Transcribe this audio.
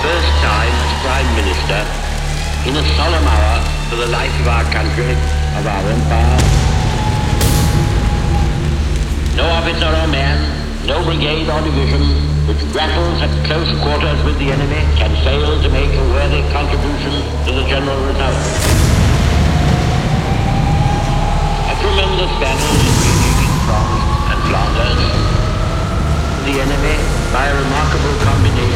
first time as Prime Minister in a solemn hour for the life of our country, of our empire. No officer or man, no brigade or division which grapples at close quarters with the enemy can fail to make a worthy contribution to the general result. A tremendous battle is raging in France and Flanders. The enemy, by a remarkable combination